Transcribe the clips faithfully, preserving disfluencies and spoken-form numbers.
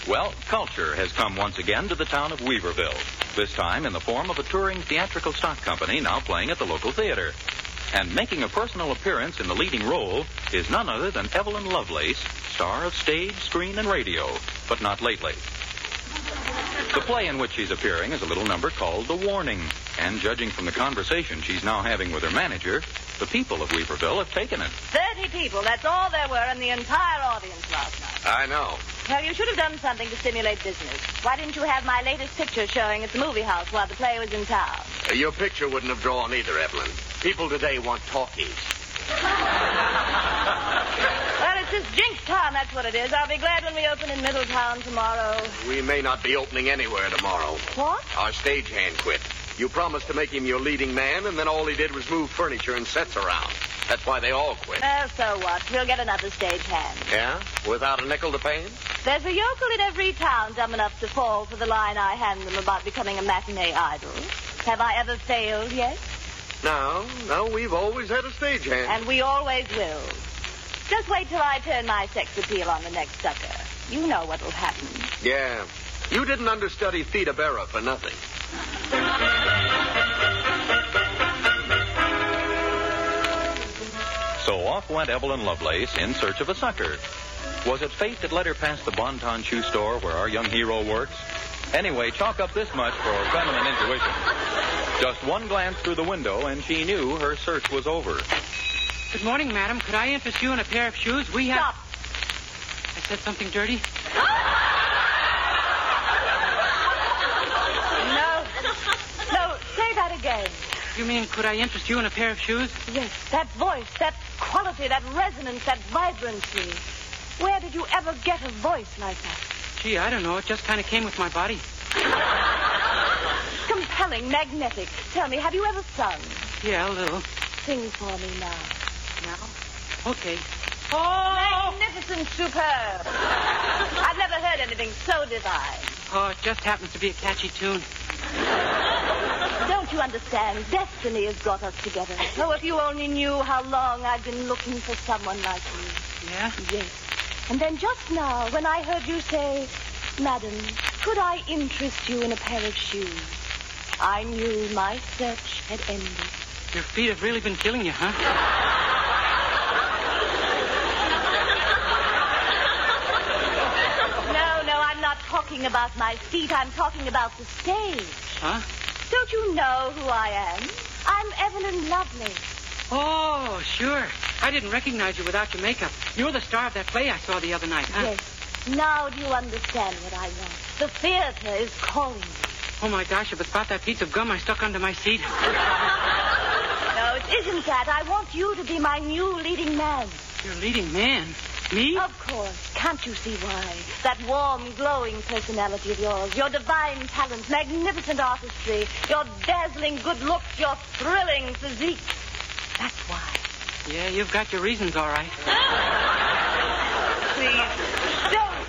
Well, culture has come once again to the town of Weaverville, this time in the form of a touring theatrical stock company now playing at the local theater. And making a personal appearance in the leading role is none other than Evelyn Lovelace, star of stage, screen, and radio, but not lately. The play in which she's appearing is a little number called The Warning, and judging from the conversation she's now having with her manager, the people of Weaverville have taken it. Thirty people, that's all there were in the entire audience last night. I know. Well, you should have done something to stimulate business. Why didn't you have my latest picture showing at the movie house while the play was in town? Uh, your picture wouldn't have drawn either, Evelyn. People today want talkies. Well, it's just jinx time, that's what it is. I'll be glad when we open in Middletown tomorrow. We may not be opening anywhere tomorrow. What? Our stagehand quit. You promised to make him your leading man, and then all he did was move furniture and sets around. That's why they all quit. Well, so what? We'll get another stagehand. Yeah? Without a nickel to pay him? There's a yokel in every town dumb enough to fall for the line I hand them about becoming a matinee idol. Have I ever failed yet? No, no, we've always had a stagehand. And we always will. Just wait till I turn my sex appeal on the next sucker. You know what will happen. Yeah. You didn't understudy Theda Bara for nothing. So off went Evelyn Lovelace in search of a sucker. Was it fate that led her past the Bon-Ton shoe store where our young hero works? Anyway, chalk up this much for feminine intuition. Just one glance through the window, and she knew her search was over. Good morning, madam. Could I interest you in a pair of shoes? We have... Stop. I said something dirty? No. No, say that again. You mean, could I interest you in a pair of shoes? Yes, that voice, that quality, that resonance, that vibrancy. Where did you ever get a voice like that? Gee, I don't know. It just kind of came with my body. Compelling, magnetic. Tell me, have you ever sung? Yeah, a little. Sing for me now. Now? Okay. Oh! Magnificent, superb. I've never heard anything so divine. Oh, it just happens to be a catchy tune. Don't you understand? Destiny has brought us together. Oh, if you only knew how long I've been looking for someone like you. Yeah? Yes. And then just now, when I heard you say, Madam, could I interest you in a pair of shoes? I knew my search had ended. Your feet have really been killing you, huh? No, no, I'm not talking about my feet. I'm talking about the stage. Huh? Don't you know who I am? I'm Evelyn Lovelace. Oh, sure. I didn't recognize you without your makeup. You're the star of that play I saw the other night, huh? Yes. Now do you understand what I want? The theater is calling me. Oh, my gosh, if it's about that piece of gum I stuck under my seat. No, it isn't that. I want you to be my new leading man. Your leading man? Me? Of course. Can't you see why? That warm, glowing personality of yours, your divine talent, magnificent artistry, your dazzling good looks, your thrilling physique. That's why. Yeah, you've got your reasons, all right. Please, don't.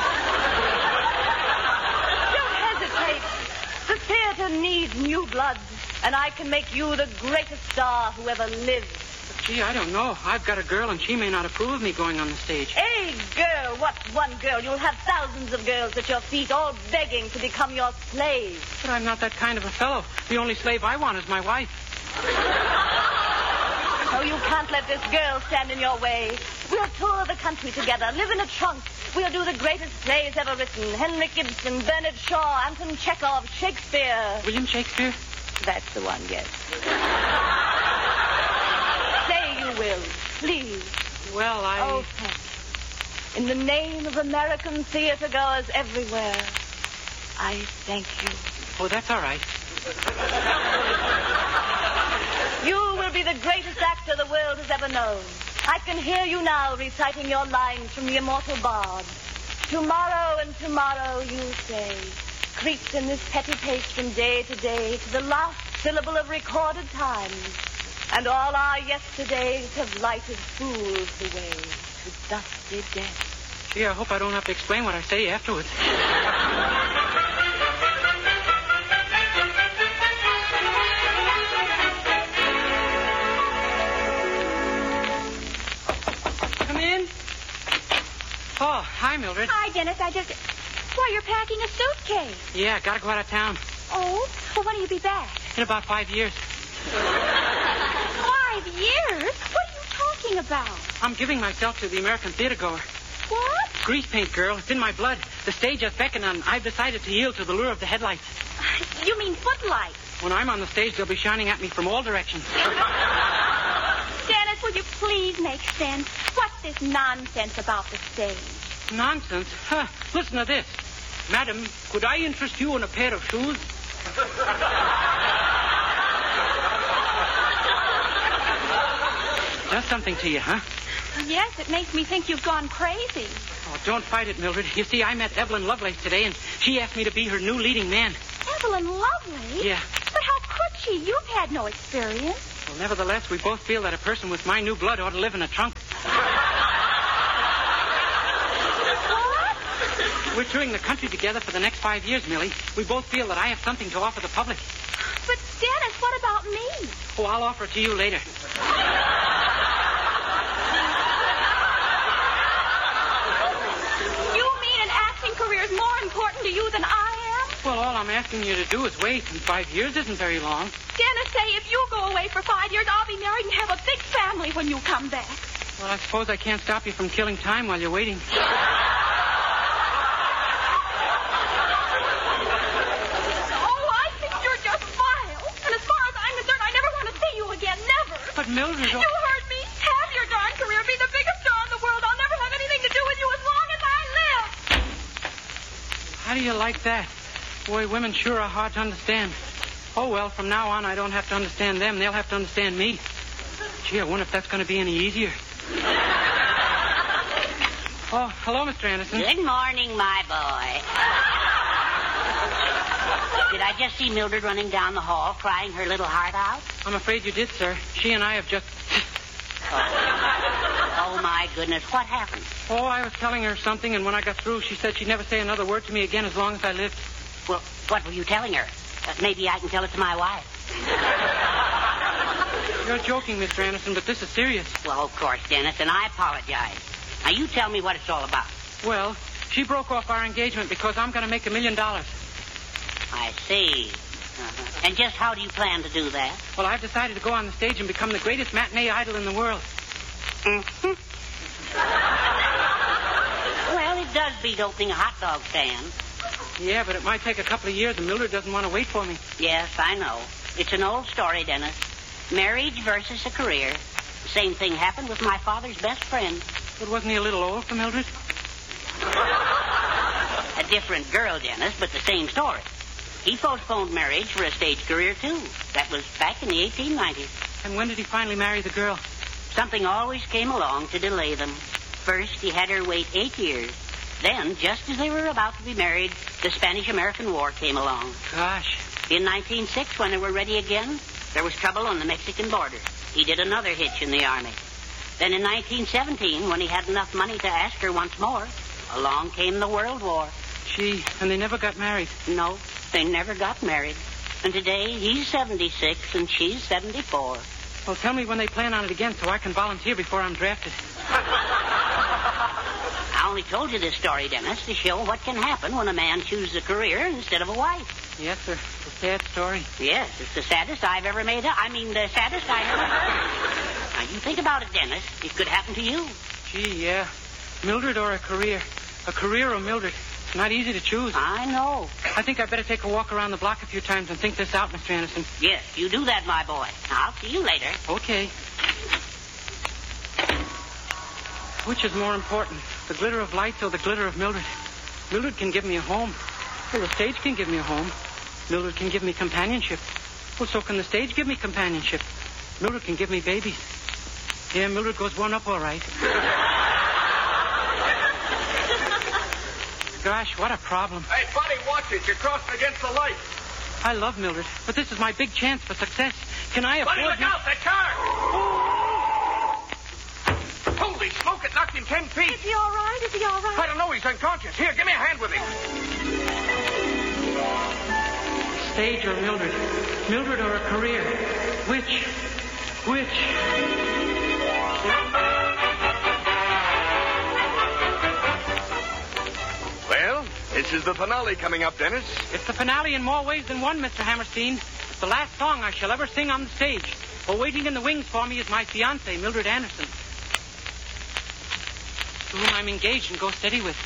Don't hesitate. The theater needs new blood, and I can make you the greatest star who ever lived. But, gee, I don't know. I've got a girl, and she may not approve of me going on the stage. A girl? What one girl? You'll have thousands of girls at your feet, all begging to become your slave. But I'm not that kind of a fellow. The only slave I want is my wife. Oh, you can't let this girl stand in your way. We'll tour the country together, live in a trunk. We'll do the greatest plays ever written. Henrik Ibsen, Bernard Shaw, Anton Chekhov, Shakespeare. William Shakespeare? That's the one, yes. Say you will, please. Well, I... Oh, thanks. In the name of American theater goers everywhere, I thank you. Oh, that's all right. You will be the greatest actor the world has ever known. I can hear you now reciting your lines from the immortal bard. Tomorrow and tomorrow, you say, creeps in this petty pace from day to day to the last syllable of recorded time. And all our yesterdays have lighted fools the way to dusty death. Gee, I hope I don't have to explain what I say afterwards. Come in. Oh, hi, Mildred. Hi, Dennis. I just... Why, you're packing a suitcase. Yeah, gotta go out of town. Oh? Well, when will you be back? In about five years. Five years? What are you talking about? I'm giving myself to the American theater goer. What? Grease paint, girl. It's in my blood. The stage has beckoned, and I've decided to yield to the lure of the headlights. You mean footlights? When I'm on the stage, they'll be shining at me from all directions. Dennis, will you please make sense? What's this nonsense about the stage? Nonsense? Huh. Listen to this. Madam, could I interest you in a pair of shoes? Does something to you, huh? Yes, it makes me think you've gone crazy. Oh, don't fight it, Mildred. You see, I met Evelyn Lovelace today, and she asked me to be her new leading man. Evelyn Lovelace? Yeah. But how could she? You've had no experience. Well, nevertheless, we both feel that a person with my new blood ought to live in a trunk. What? We're touring the country together for the next five years, Millie. We both feel that I have something to offer the public. But, Dennis, what about me? Oh, I'll offer it to you later. You mean an acting career is more important to you than I am? Well, all I'm asking you to do is wait, and five years isn't very long. Dennis, say if you go away for five years, I'll be married and have a big family when you come back. Well, I suppose I can't stop you from killing time while you're waiting. But Mildred... You heard me. Have your darn career. Be the biggest star in the world. I'll never have anything to do with you as long as I live. How do you like that? Boy, women sure are hard to understand. Oh, well, from now on, I don't have to understand them. They'll have to understand me. Gee, I wonder if that's going to be any easier. Oh, hello, Mister Anderson. Good morning, my boy. Did I just see Mildred running down the hall crying her little heart out? I'm afraid you did, sir. She and I have just... Oh. Oh, my goodness. What happened? Oh, I was telling her something, and when I got through, she said she'd never say another word to me again as long as I lived. Well, what were you telling her? Uh, maybe I can tell it to my wife. You're joking, Mister Anderson, but this is serious. Well, of course, Dennis, and I apologize. Now, you tell me what it's all about. Well, she broke off our engagement because I'm going to make a million dollars. I see. Uh-huh. And just how do you plan to do that? Well, I've decided to go on the stage and become the greatest matinee idol in the world. Mm-hmm. Well, it does beat opening a hot dog stand. Yeah, but it might take a couple of years, and Mildred doesn't want to wait for me. Yes, I know. It's an old story, Dennis. Marriage versus a career. The same thing happened with my father's best friend. But wasn't he a little old for Mildred? A different girl, Dennis, but the same story. He postponed marriage for a stage career, too. That was back in the eighteen nineties. And when did he finally marry the girl? Something always came along to delay them. First, he had her wait eight years. Then, just as they were about to be married, the Spanish-American War came along. Gosh. In nineteen oh six, when they were ready again, there was trouble on the Mexican border. He did another hitch in the Army. Then in nineteen seventeen, when he had enough money to ask her once more, along came the World War. Gee, and they never got married. No, they never got married. And today, he's seventy-six and she's seventy-four. Well, tell me when they plan on it again so I can volunteer before I'm drafted. I only told you this story, Dennis, to show what can happen when a man chooses a career instead of a wife. Yes, sir. It's a sad story. Yes, it's the saddest I've ever made. I mean, the saddest I ever heard. Now, you think about it, Dennis. It could happen to you. Gee, yeah. Mildred or a career? A career or Mildred? It's not easy to choose. I know. I think I better take a walk around the block a few times and think this out, Mister Anderson. Yes, you do that, my boy. I'll see you later. Okay. Which is more important, the glitter of lights or the glitter of Mildred? Mildred can give me a home. Well, the stage can give me a home. Mildred can give me companionship. Well, so can the stage give me companionship. Mildred can give me babies. Yeah, Mildred goes one up all right. Gosh, what a problem. Hey, buddy, watch it. You're crossing against the light. I love Mildred, but this is my big chance for success. Can I afford... Buddy, look out! That car! Holy smoke, it knocked him ten feet. Is he all right? Is he all right? I don't know. He's unconscious. Here, give me a hand with him. Stage or Mildred? Mildred or a career? Which? Which? Well, This is the finale coming up, Dennis. It's the finale in more ways than one, Mister Hammerstein. It's the last song I shall ever sing on the stage. For waiting in the wings for me is my fiancée, Mildred Anderson, to whom I'm engaged and go steady with.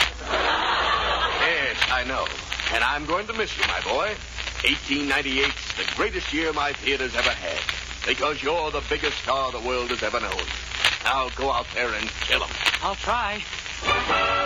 Yes, I know. And I'm going to miss you, my boy. eighteen ninety-eight's the greatest year my theater's ever had. Because you're the biggest star the world has ever known. Now go out there and kill 'em. I'll try.